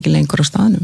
ekki lengur á staðnum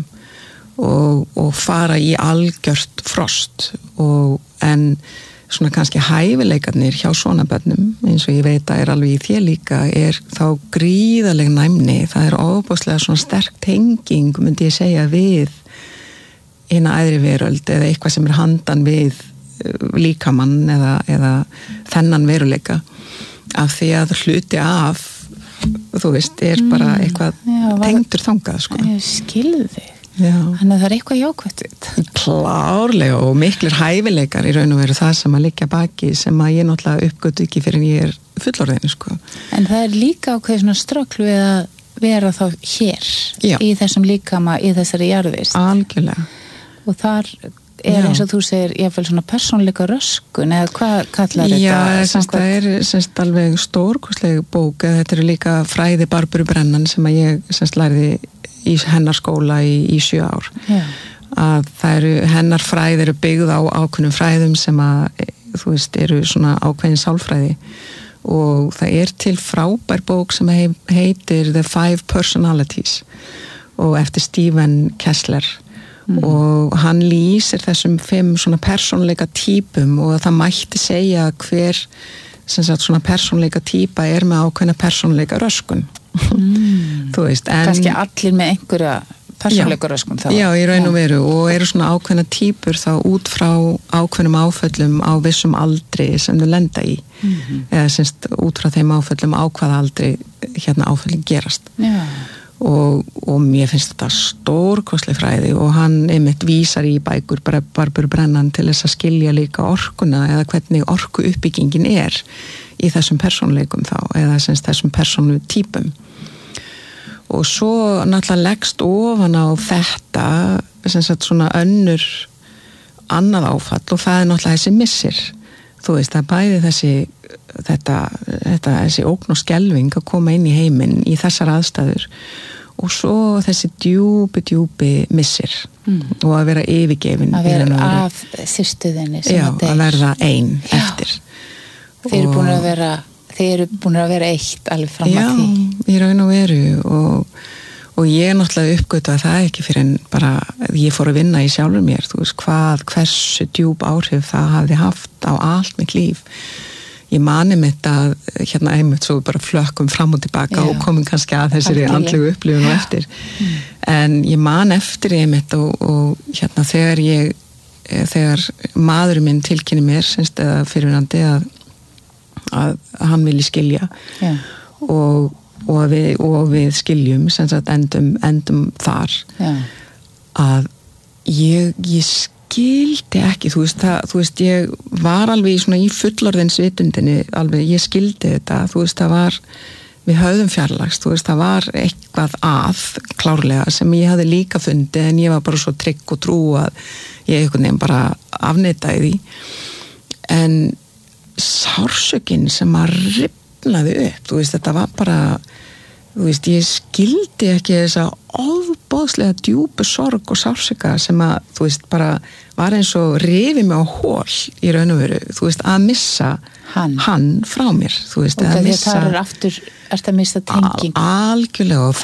og fara í algjört frost en svona kannski hæfileikarnir hjá svona börnum eins og ég veit að alveg í þér líka þá gríðaleg næmni, það ofboðslega svona sterk tenging myndi ég segja við hina æðri veröld eða eitthvað sem handan við líkamann eða þennan veruleika af því að hluti af þú veist, bara eitthvað tengdur þangað sko. Ég skilði þig. Já. Þannig að það eitthvað jákvætt við. Klárlega og miklir hæfileikar í raun og veru það sem að liggja baki sem að ég náttúrulega uppgötu ekki fyrir en ég fullorðin sko. En það líka ákveð svona ströggl við að vera þá hér í þessum líkama, í þessari jarðvist. Algjörlega. Og þar eins og þú segir, ég vel svona persónleika röskun eða hvað kallar þetta? Já, það semst alveg stórkostleg bók, þetta líka fræði Barburu Brennan sem að ég lærði í hennar skóla í 7 ár. Já. Að hennar fræði eru byggð á ákveðnum fræðum sem að, þú veist, eru svona ákveðin sálfræði og það til frábær bók sem heitir The 5 Personalities og eftir Stephen Kessler og hann lýsir þessum 5 svona persónleika típum og það mætti segja hver sem sagt svona persónleika típa með ákveðna persónleika röskun. Þú veist, kannski allir með einhverja persónleika röskun þá. Já, í raun og veru og eru svona ákveðna típur þá út frá ákveðnum áföllum á vissum aldri sem þau lenda í eða semst út frá þeim áföllum á hvaða aldri áföllin gerast. Já. Og mér finnst þetta stórkostleg fræði og hann einmitt vísar í bækur Barburu Brennan til þess að skilja líka orkuna eða hvernig orku uppbyggingin í þessum persónleikum þá eða þessum persónu típum og svo náttúrulega leggst ofan á þetta sem sagt svona annað áfall og það náttúrulega þessi missir þú veist það bæði þessi ógn og skelfing að koma inn í heiminn í þessar aðstæður og svo þessi djúpi missir og að vera yfirgefin að vera af systurðinni að verða ein eftir þeir eru búin að vera eitt alveg fram að því í raun og veru og ég náttúrulega uppgötu að það ekki fyrir en bara ég fór að vinna í sjálfur mér þú veist hversu djúp áhrif það hafði haft á allt mitt líf ég mani mitt að einmitt svo bara flökkum fram og tilbaka og komum kannski að þessari andlegu upplifun og eftir en ég man eftir einmitt og þegar maðurinn minn tilkynni mér semst eða fyrirvænandi að hann vilji skilja og við skiljum sem sagt endum þar að ég skildi ekki, þú veist ég var alveg í fullorðinsvitundinni alveg, ég skildi þetta þú veist, það var, við höfðum fjarlægst þú veist, það var eitthvað klárlega sem ég hafði líka fundið en ég var bara svo trygg og trú að ég einhvern veginn bara afneitaði því en sársökin sem að rifnaði upp, þú veist, þetta var bara þú veist, ég skildi ekki þessa ofboðslega djúpu sorg og sársöka sem að, þú veist, bara var eins og rifi mig á hól í raun og veru, þú veist, að missa hann frá mér, þú veist, að missa og það aftur, ertu að missa tenging algjörlega og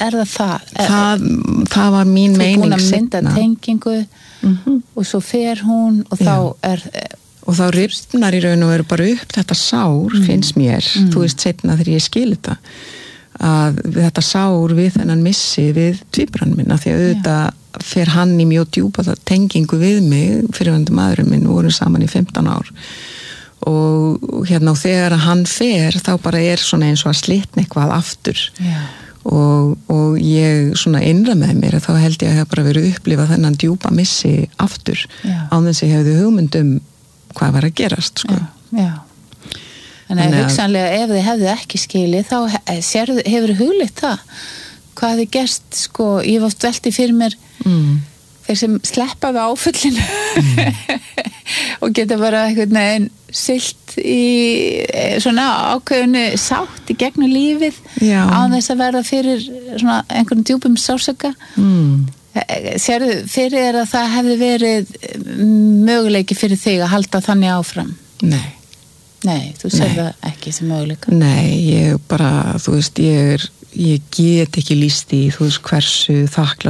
þá það var mín meining þú búin að mynda tengingu og svo fer hún og þá og þá rifnar í raun og veru bara upp þetta sár, finnst mér þú veist, seinna þegar ég skil þetta að þetta sár við þennan missi við tvíbrann minna því að auðvitað fer hann í mjög djúpa tengingu við mig, fyrirvændi maðurinn minn vorum saman í 15 ár og og þegar hann fer þá bara svona eins og að slitna eitthvað aftur og ég svona innra með mér að þá held ég að hef bara verið upplifað þennan djúpa missi aftur án þess að ég hefði hugmynd hvað var að gerast sko. Þannig að hugsanlega ef þið hefðu ekki skilið þá hefur hugleitt það hvað þið gerst sko, ég var velti fyrir mér þeir sem sleppa við áföllinu og geta bara einhvern veginn siglt í svona ákveðinu sátt í gegnum lífið án þess að verða fyrir svona einhvern djúpum sársöka sérðu fyrir þér að það hefði verið möguleiki fyrir þig að halda þannig áfram? Nei, þú sér það ekki sem möguleika? Nei, ég bara, þú veist, ég ég get ekki lýst í, þú veist, hversu þakklátt